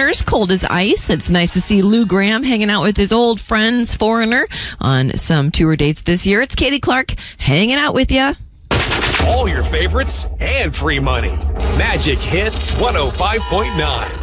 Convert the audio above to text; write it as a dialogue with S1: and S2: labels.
S1: Foreigners, Cold as Ice. It's nice to see Lou Gramm hanging out with his old friends, Foreigner, on some tour dates this year. It's Katie Clark hanging out with you.
S2: All your favorites and free money. Magic Hits 105.9.